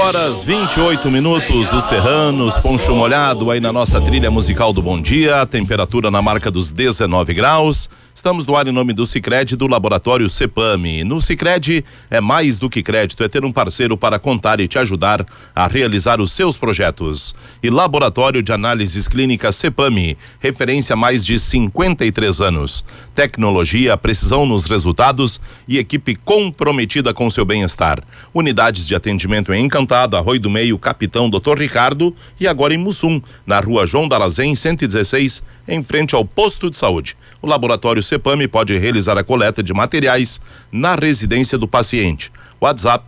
5h28, os serranos, poncho molhado aí na nossa trilha musical do Bom Dia, temperatura na marca dos 19 graus. Estamos no ar em nome do Sicredi, do Laboratório Cepame. No Sicredi é mais do que crédito, é ter um parceiro para contar e te ajudar a realizar os seus projetos. E Laboratório de Análises Clínicas Cepame, referência há mais de 53 anos. Tecnologia, precisão nos resultados e equipe comprometida com seu bem-estar. Unidades de atendimento em Encantado, Arroio do Meio, Capitão Dr. Ricardo e agora em Mussum, na Rua João Darazém, 116, em frente ao posto de saúde. O Laboratório Cepame pode realizar a coleta de materiais na residência do paciente. WhatsApp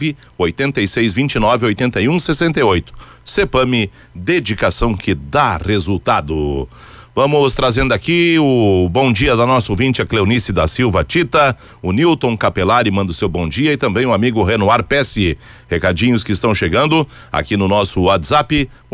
986298168. Cepame, dedicação que dá resultado. Vamos trazendo aqui o bom dia da nossa ouvinte, a Cleonice da Silva Tita, o Newton Capelari manda o seu bom dia e também o amigo Renoir Pesce. Recadinhos que estão chegando aqui no nosso WhatsApp, o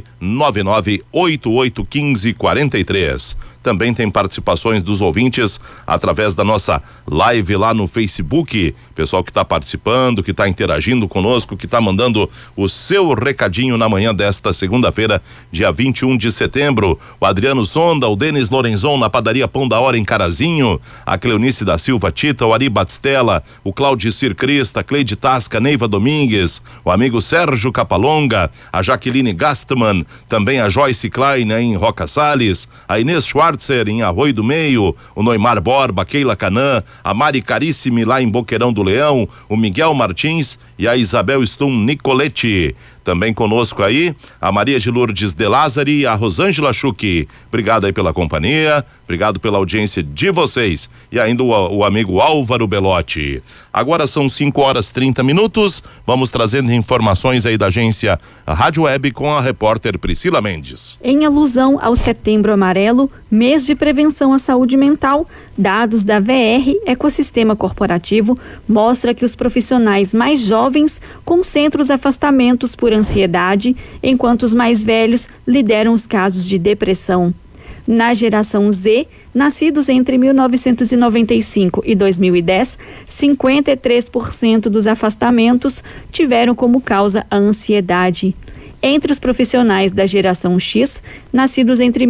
999881543. Também tem participações dos ouvintes através da nossa live lá no Facebook. Pessoal que está participando, que está interagindo conosco, que está mandando o seu recadinho na manhã desta segunda-feira, dia 21 de setembro. O Adriano Sonda, o Denis Lorenzon na padaria Pão da Hora em Carazinho, a Cleonice da Silva Tita, o Ari Batistella, o Claudio Crista, a Cleide Tasca, Neiva Domingues, o amigo Sérgio Capalonga, a Jaqueline Gastman, também a Joyce Klein em Roca Salles, a Inês Schwartz em Arroio do Meio, o Noimar Borba, Keila Canã, a Mari Carissimi lá em Boqueirão do Leão, o Miguel Martins e a Isabel Stum Nicoletti. Também conosco aí a Maria de Lourdes de Lázari e a Rosângela Chucchi. Obrigado aí pela companhia, obrigado pela audiência de vocês e ainda o amigo Álvaro Belotti. Agora são 5h30, vamos trazendo informações aí da agência Rádio Web com a repórter Priscila Mendes. Em alusão ao Setembro Amarelo, mês de prevenção à saúde mental, dados da VR Ecossistema Corporativo mostra que os profissionais mais jovens concentram os afastamentos por ansiedade, enquanto os mais velhos lideram os casos de depressão. Na geração Z, nascidos entre 1995 e 2010, 53% dos afastamentos tiveram como causa a ansiedade. Entre os profissionais da geração X, nascidos entre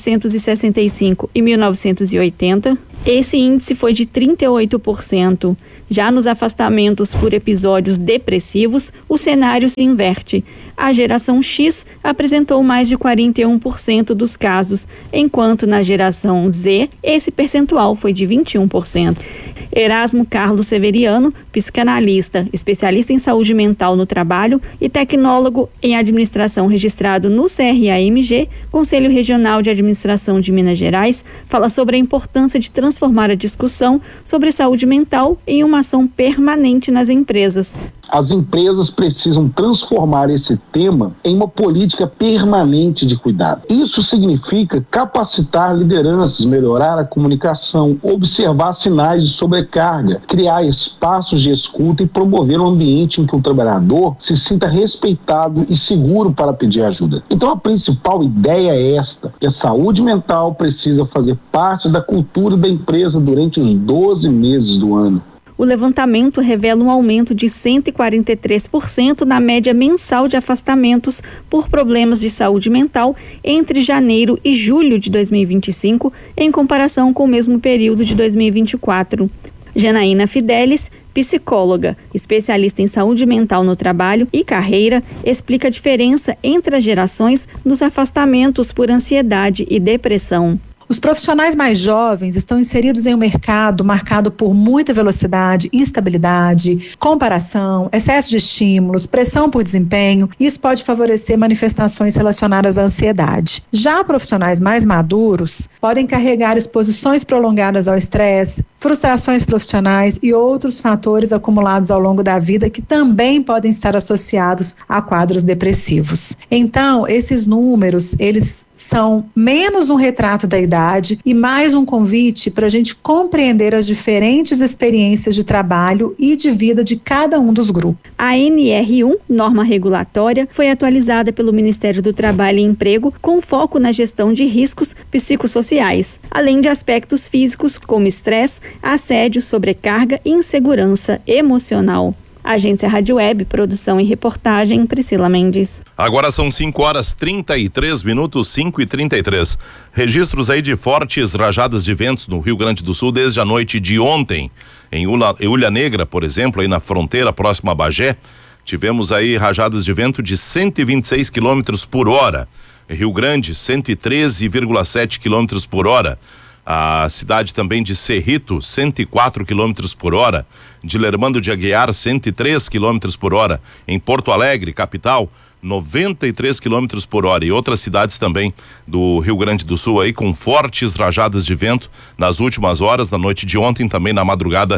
1965 e 1980, esse índice foi de 38%. Já nos afastamentos por episódios depressivos, o cenário se inverte. A geração X apresentou mais de 41% dos casos, enquanto na geração Z, esse percentual foi de 21%. Erasmo Carlos Severiano, psicanalista, especialista em saúde mental no trabalho e tecnólogo em administração registrado no CRAMG, Conselho Regional de Administração de Minas Gerais, fala sobre a importância de transformar a discussão sobre saúde mental em uma ação permanente nas empresas. As empresas precisam transformar esse tema em uma política permanente de cuidado. Isso significa capacitar lideranças, melhorar a comunicação, observar sinais de sobrecarga, criar espaços de escuta e promover um ambiente em que o trabalhador se sinta respeitado e seguro para pedir ajuda. Então a principal ideia é esta, que a saúde mental precisa fazer parte da cultura da empresa durante os 12 meses do ano. O levantamento revela um aumento de 143% na média mensal de afastamentos por problemas de saúde mental entre janeiro e julho de 2025, em comparação com o mesmo período de 2024. Janaína Fidelis, psicóloga, especialista em saúde mental no trabalho e carreira, explica a diferença entre as gerações nos afastamentos por ansiedade e depressão. Os profissionais mais jovens estão inseridos em um mercado marcado por muita velocidade, instabilidade, comparação, excesso de estímulos, pressão por desempenho, e isso pode favorecer manifestações relacionadas à ansiedade. Já profissionais mais maduros podem carregar exposições prolongadas ao estresse, frustrações profissionais e outros fatores acumulados ao longo da vida que também podem estar associados a quadros depressivos. Então, esses números, eles são menos um retrato da idade e mais um convite para a gente compreender as diferentes experiências de trabalho e de vida de cada um dos grupos. A NR1, norma regulatória, foi atualizada pelo Ministério do Trabalho e Emprego com foco na gestão de riscos psicossociais, além de aspectos físicos como estresse, assédio, sobrecarga e insegurança emocional. Agência Rádio Web, produção e reportagem, Priscila Mendes. Agora são 5h33, 5h33. Registros aí de fortes rajadas de ventos no Rio Grande do Sul desde a noite de ontem. Em Ulha Negra, por exemplo, aí na fronteira próxima a Bagé, tivemos aí rajadas de vento de 126 km por hora. Rio Grande, 113,7 km por hora. A cidade também de Cerrito, 104 km por hora. De Lermando de Aguiar, 103 km por hora. Em Porto Alegre, capital, 93 km por hora. E outras cidades também do Rio Grande do Sul aí com fortes rajadas de vento nas últimas horas da noite de ontem, também na madrugada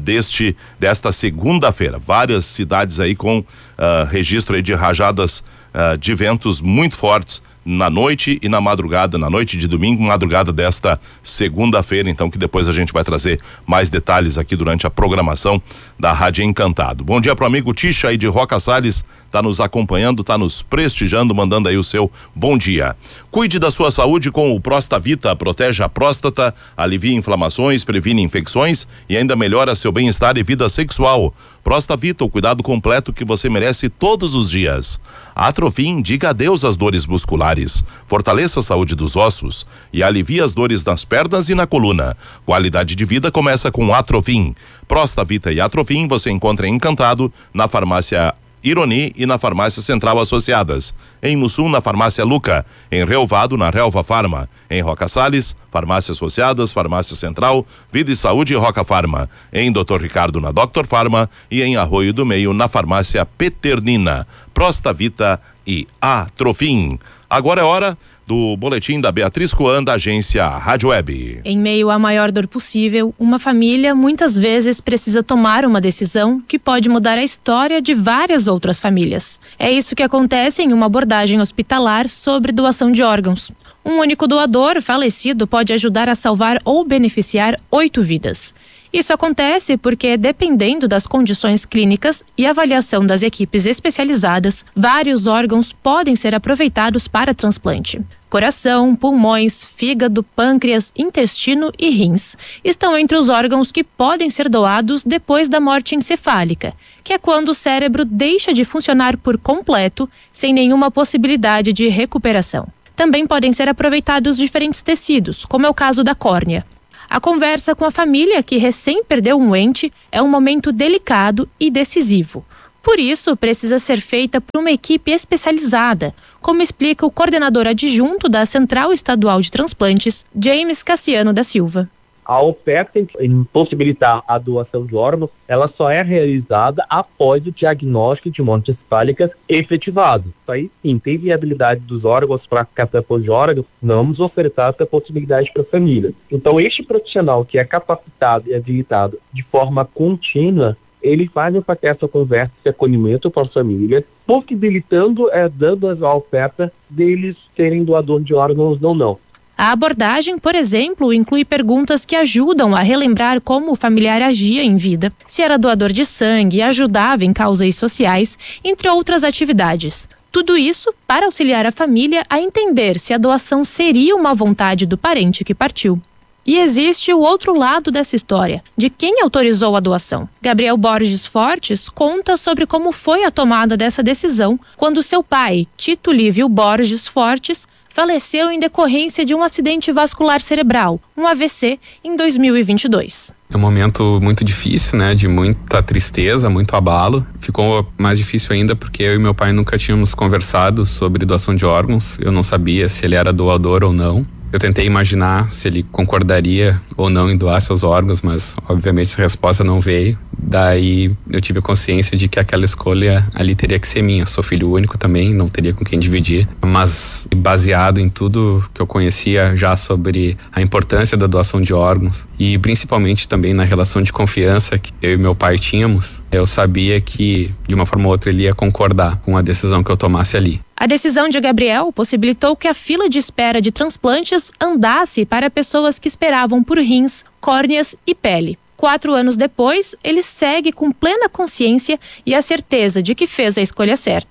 desta segunda-feira. Várias cidades aí com registro aí de rajadas de ventos muito fortes na noite e na madrugada, na noite de domingo, madrugada desta segunda-feira, então, que depois a gente vai trazer mais detalhes aqui durante a programação da Rádio Encantado. Bom dia pro amigo Tisha aí de Roca Salles, tá nos acompanhando, tá nos prestigiando, mandando aí o seu bom dia. Cuide da sua saúde com o Prostavita, protege a próstata, alivia inflamações, previne infecções e ainda melhora seu bem-estar e vida sexual. Prostavita, o cuidado completo que você merece todos os dias. Atrofim, diga adeus às dores musculares, fortaleça a saúde dos ossos e alivia as dores nas pernas e na coluna. Qualidade de vida começa com Atrofim. Prostavita e Atrofim você encontra em Encantado, na farmácia Ironi e na Farmácia Central Associadas. Em Mussum, na Farmácia Luca. Em Relvado, na Relva Farma. Em Roca Salles, Farmácia Associadas, Farmácia Central, Vida e Saúde e Roca Farma. Em Dr. Ricardo, na Dr. Farma. E em Arroio do Meio, na Farmácia Peternina. Prostavita e Atrofim. Agora é hora do boletim da Beatriz Coan, da agência Rádio Web. Em meio à maior dor possível, uma família muitas vezes precisa tomar uma decisão que pode mudar a história de várias outras famílias. É isso que acontece em uma abordagem hospitalar sobre doação de órgãos. Um único doador falecido pode ajudar a salvar ou beneficiar 8 vidas. Isso acontece porque, dependendo das condições clínicas e avaliação das equipes especializadas, vários órgãos podem ser aproveitados para transplante. Coração, pulmões, fígado, pâncreas, intestino e rins estão entre os órgãos que podem ser doados depois da morte encefálica, que é quando o cérebro deixa de funcionar por completo, sem nenhuma possibilidade de recuperação. Também podem ser aproveitados diferentes tecidos, como é o caso da córnea. A conversa com a família que recém perdeu um ente é um momento delicado e decisivo. Por isso, precisa ser feita por uma equipe especializada, como explica o coordenador adjunto da Central Estadual de Transplantes, James Cassiano da Silva. A OPEP, em possibilitar a doação de órgão, ela só é realizada após o diagnóstico de mortes encefálicas efetivado. Isso aí, sim, tem viabilidade dos órgãos para captação de órgão, vamos ofertar essa possibilidade para a família. Então, este profissional que é capacitado e habilitado de forma contínua, ele faz essa conversa de acolhimento para a família, possibilitando, dando ao OPEP deles serem doadores de órgãos ou não. A abordagem, por exemplo, inclui perguntas que ajudam a relembrar como o familiar agia em vida, se era doador de sangue e ajudava em causas sociais, entre outras atividades. Tudo isso para auxiliar a família a entender se a doação seria uma vontade do parente que partiu. E existe o outro lado dessa história, de quem autorizou a doação. Gabriel Borges Fortes conta sobre como foi a tomada dessa decisão quando seu pai, Tito Lívio Borges Fortes, faleceu em decorrência de um acidente vascular cerebral, um AVC, em 2022. É um momento muito difícil, né? De muita tristeza, muito abalo. Ficou mais difícil ainda porque eu e meu pai nunca tínhamos conversado sobre doação de órgãos. Eu não sabia se ele era doador ou não. Eu tentei imaginar se ele concordaria ou não em doar seus órgãos, mas obviamente essa resposta não veio. Daí eu tive a consciência de que aquela escolha ali teria que ser minha. Sou filho único também, não teria com quem dividir. Mas baseado em tudo que eu conhecia já sobre a importância da doação de órgãos e principalmente também na relação de confiança que eu e meu pai tínhamos, eu sabia que de uma forma ou outra ele ia concordar com a decisão que eu tomasse ali. A decisão de Gabriel possibilitou que a fila de espera de transplantes andasse para pessoas que esperavam por rins, córneas e pele. 4 anos depois, ele segue com plena consciência e a certeza de que fez a escolha certa.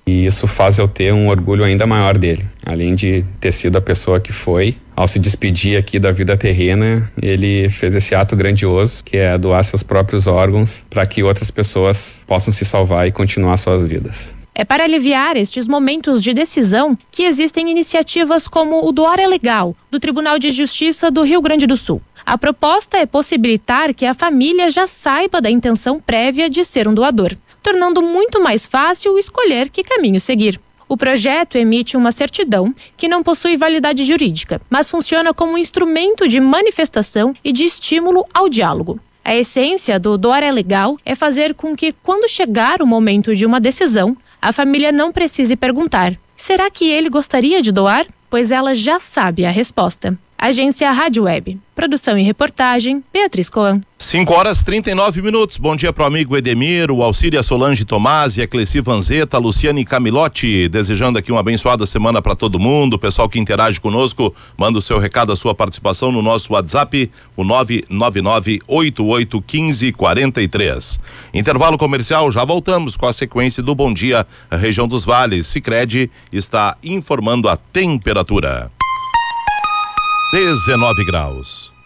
E isso faz eu ter um orgulho ainda maior dele. Além de ter sido a pessoa que foi, ao se despedir aqui da vida terrena, ele fez esse ato grandioso, que é doar seus próprios órgãos para que outras pessoas possam se salvar e continuar suas vidas. É para aliviar estes momentos de decisão que existem iniciativas como o Doar é Legal, do Tribunal de Justiça do Rio Grande do Sul. A proposta é possibilitar que a família já saiba da intenção prévia de ser um doador, tornando muito mais fácil escolher que caminho seguir. O projeto emite uma certidão que não possui validade jurídica, mas funciona como um instrumento de manifestação e de estímulo ao diálogo. A essência do Doar é Legal é fazer com que, quando chegar o momento de uma decisão, a família não precise perguntar: será que ele gostaria de doar? Pois ela já sabe a resposta. Agência Rádio Web. Produção e reportagem, Beatriz Coan. 5h39. Bom dia pro amigo Edemir, o Alcíria Solange Tomasi, a Cleci Vanzeta, a Luciane Camilotti, desejando aqui uma abençoada semana para todo mundo. O pessoal que interage conosco, manda o seu recado, a sua participação no nosso WhatsApp, o 999881543. Intervalo comercial, já voltamos com a sequência do Bom Dia, região dos Vales. Sicredi está informando a temperatura. 19 graus.